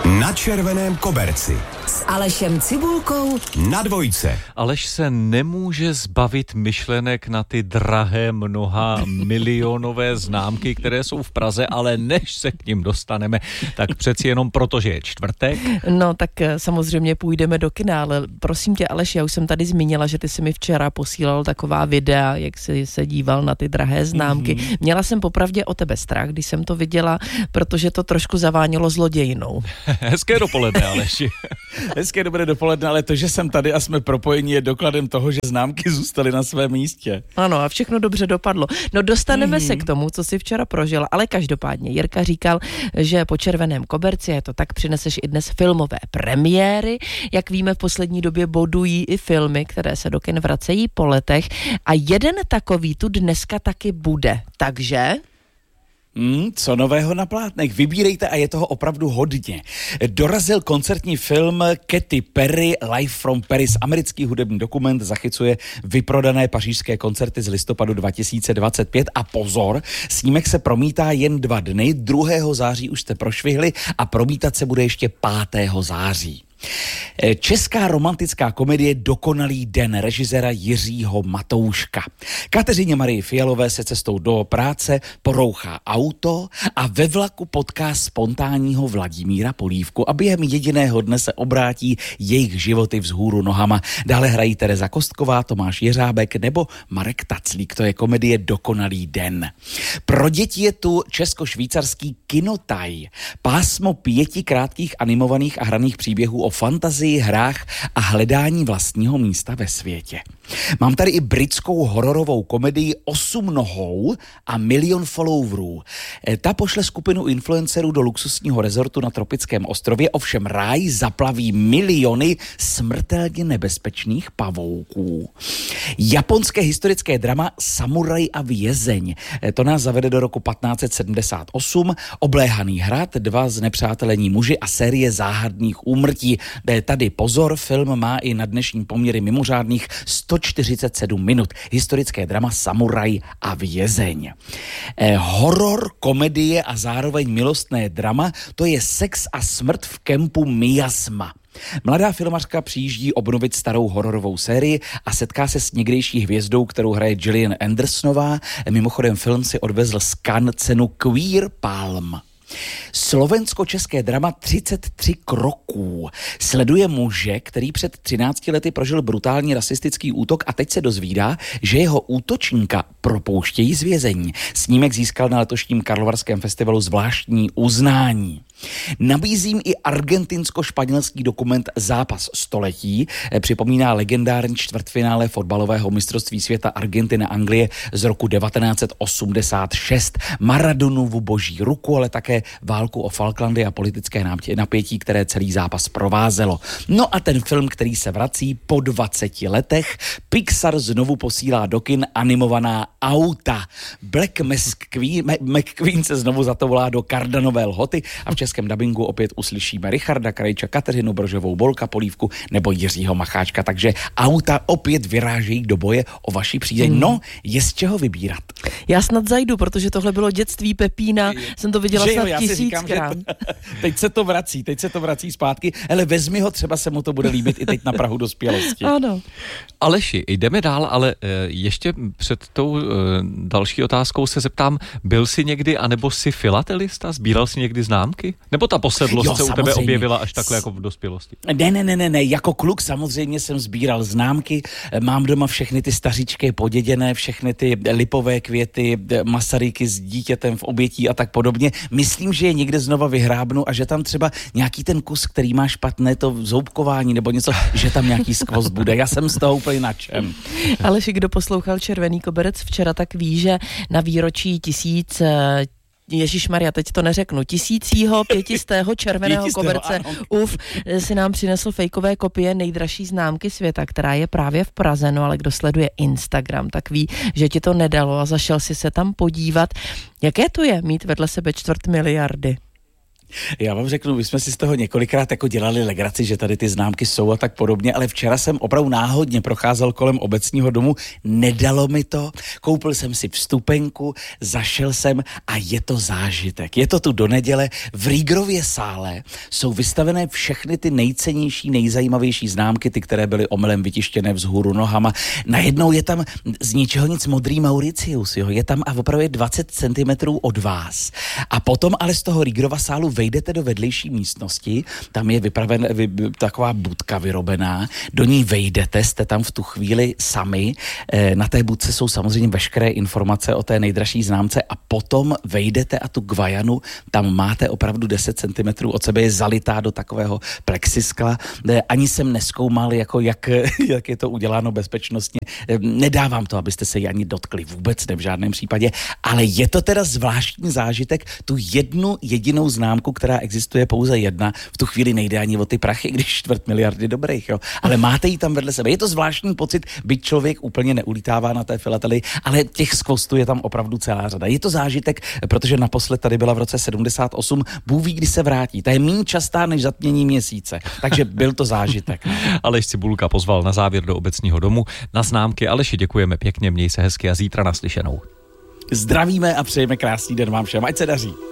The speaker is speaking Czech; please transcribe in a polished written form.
Na červeném koberci. S Alešem Cibulkou Na dvojce. Aleš se nemůže zbavit myšlenek na ty drahé mnoha milionové známky, které jsou v Praze, ale než se k nim dostaneme, tak přeci jenom protože je čtvrtek. No tak samozřejmě půjdeme do kina, ale prosím tě, Aleš, já už jsem tady zmínila, že ty jsi mi včera posílal taková videa, jak jsi se díval na ty drahé známky. Měla jsem popravdě o tebe strach, když jsem to viděla, protože to trošku zavánělo zlodějinou. Hezké dopoledne, Aleši. Hezké dobré dopoledne, ale to, že jsem tady a jsme propojeni, je dokladem toho, že známky zůstaly na svém místě. Ano, a všechno dobře dopadlo. No dostaneme se k tomu, co jsi včera prožila, ale každopádně Jirka říkal, že po červeném koberci, je to tak, přineseš i dnes filmové premiéry. Jak víme, v poslední době bodují i filmy, které se do kin vracejí po letech a jeden takový tu dneska taky bude. Takže... Co nového na plátnech? Vybírejte a je toho opravdu hodně. Dorazil koncertní film Katy Perry Live from Paris. Americký hudební dokument zachycuje vyprodané pařížské koncerty z listopadu 2025 a pozor, snímek se promítá jen 2 dny, 2. září už jste prošvihli a promítat se bude ještě 5. září. Česká romantická komedie Dokonalý den režiséra Jiřího Matouška. Kateřině Marii Fialové se cestou do práce porouchá auto a ve vlaku potká spontánního Vladimíra Polívku a během jediného dne se obrátí jejich životy vzhůru nohama. Dále hrají Tereza Kostková, Tomáš Jeřábek nebo Marek Taclík. To je komedie Dokonalý den. Pro děti je tu česko-švýcarský Kinotaj. Pásmo 5 krátkých animovaných a hraných příběhů o fantazii, hrách a hledání vlastního místa ve světě. Mám tady i britskou hororovou komedii 8 nohou a 1 milion followerů. Ta pošle skupinu influencerů do luxusního rezortu na tropickém ostrově, ovšem ráj zaplaví miliony smrtelně nebezpečných pavouků. Japonské historické drama Samuraj a vězeň. To nás zavede do roku 1578. Obléhaný hrad, 2 znepřátelení muži a série záhadných úmrtí. Tady pozor, film má i na dnešní poměry mimořádných 147 minut. Historické drama Samuraj a vězeň. Horor, komedie a zároveň milostné drama, to je Sex a smrt v kempu Miasma. Mladá filmařka přijíždí obnovit starou hororovou sérii a setká se s někdejší hvězdou, kterou hraje Gillian Andersonová. Mimochodem film si odvezl z Cannes cenu Queer Palm. Slovensko-české drama 33 kroků. Sleduje muže, který před 13 lety prožil brutální rasistický útok a teď se dozvídá, že jeho útočníka propouštějí z vězení. Snímek získal na letošním Karlovarském festivalu zvláštní uznání. Nabízím i argentinsko-španělský dokument Zápas století. Připomíná legendární čtvrtfinále fotbalového mistrovství světa Argentina-Anglie z roku 1986. Maradonovu boží ruku, ale také válku o Falklandy a politické napětí, které celý zápas provázelo. No a ten film, který se vrací po 20 letech, Pixar znovu posílá do kin animovaná auta. Black McQueen se znovu zatoulá do kardanové lhoty a v českém dabingu opět uslyšíme Richarda Krejča, Kateřinu Brožovou, Bolka Polívku nebo Jiřího Macháčka, takže auta opět vyrážejí do boje o vaši přízeň. No, je z čeho vybírat. Já snad zajdu, protože tohle bylo dětství Pepína, jsem to viděla snad 1000krát. Teď se to vrací zpátky, ale vezmi ho, třeba se mu to bude líbit i teď na prahu dospělosti. Ano. Aleši, jdeme dál, ale ještě před tou další otázkou se zeptám, byl jsi někdy, anebo jsi filatelista? Sbíral jsi někdy známky? Nebo ta posedlost se u tebe objevila až takhle jako v dospělosti? Ne, jako kluk samozřejmě jsem sbíral známky, mám doma všechny ty staříčky poděděné, všechny ty lipové květy, Masaryky s dítětem v obětí a tak podobně. Myslím, že je někde znova vyhrábnu a že tam třeba nějaký ten kus, který má špatné to zoubkování nebo něco, že tam nějaký skvost bude. Já jsem z toho úplně nadšen. Aleši, kdo poslouchal Červený koberec včera, tak ví, že na výročí Ježišmarja, teď to neřeknu, 1500. červeného koberce si nám přinesl fejkové kopie nejdražší známky světa, která je právě v Praze, no ale kdo sleduje Instagram, tak ví, že ti to nedalo a zašel si se tam podívat. Jaké to je mít vedle sebe 250 000 000? Já vám řeknu, my jsme si z toho několikrát jako dělali legraci, že tady ty známky jsou a tak podobně, ale včera jsem opravdu náhodně procházel kolem obecního domu, nedalo mi to, koupil jsem si vstupenku, zašel jsem a je to zážitek. Je to tu do neděle, v Rýgrově sále jsou vystavené všechny ty nejcennější, nejzajímavější známky, ty, které byly omylem vytištěné vzhůru nohama. Najednou je tam z ničeho nic modrý Mauricius, jo? Je tam a opravdu je 20 cm od vás. A potom ale z toho Rýgrova sálu vejdete do vedlejší místnosti, tam je taková budka vyrobená, do ní vejdete, jste tam v tu chvíli sami, na té budce jsou samozřejmě veškeré informace o té nejdražší známce a potom vejdete a tu Guayanu, tam máte opravdu 10 cm od sebe, je zalitá do takového plexiskla, ani jsem nezkoumal, jako jak je to uděláno bezpečnostně, nedávám to, abyste se ji ani dotkli, vůbec ne v žádném případě, ale je to teda zvláštní zážitek, tu jednu jedinou známku, která existuje pouze jedna, v tu chvíli nejde ani o ty prachy, když 250 miliardy dobrých, jo. Ale máte ji tam vedle sebe. Je to zvláštní pocit, byť člověk úplně neulítává na té filatelii, ale těch skvostů je tam opravdu celá řada. Je to zážitek, protože naposled tady byla v roce 78, Bůh ví, kdy se vrátí. Ta je méně častá než zatmění měsíce, takže byl to zážitek. Aleš Cibulka pozval na závěr do obecního domu na známky. Aleši, děkujeme pěkně, měj se hezky a zítra naslyšenou. Zdravíme a přejeme krásný den vám všem, ať se daří.